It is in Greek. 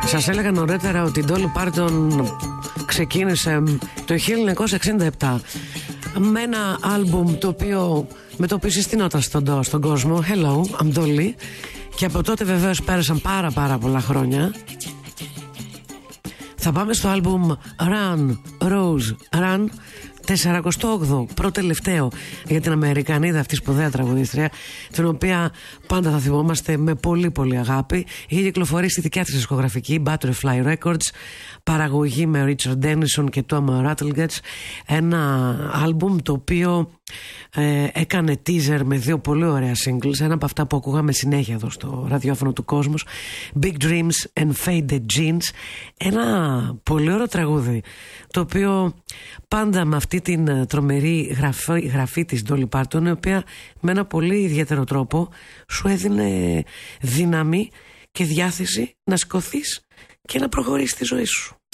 Σας έλεγα νωρίτερα ότι η Dolly Parton ξεκίνησε το 1967 με ένα άλμπουμ με το οποίο συστηνόταν στον κόσμο. Hello, I'm Dolly. Και από τότε βεβαίως πέρασαν πάρα πολλά χρόνια. Θα πάμε στο άλμπουμ Run, Rose, Run, 48ο, πρώτο τελευταίο για την Αμερικανίδα αυτή σπουδαία τραγουδίστρια, την οποία πάντα θα θυμόμαστε με πολύ αγάπη. Είχε κυκλοφορήσει στη δικιά της δισκογραφική Butterfly Records, παραγωγή με Richard Dennison και Tom Rattlegate, ένα άλμπουμ το οποίο έκανε teaser με δύο πολύ ωραία singles. Ένα από αυτά που ακούγαμε συνέχεια εδώ στο ραδιόφωνο του Κόσμος, Big Dreams and Faded Jeans. Ένα πολύ ωραίο τραγούδι, το οποίο πάντα με αυτή την τρομερή γραφή της Dolly Parton, η οποία με ένα πολύ ιδιαίτερο τρόπο σου έδινε δύναμη και διάθεση να σηκωθείς και να προχωρήσεις τη ζωή σου.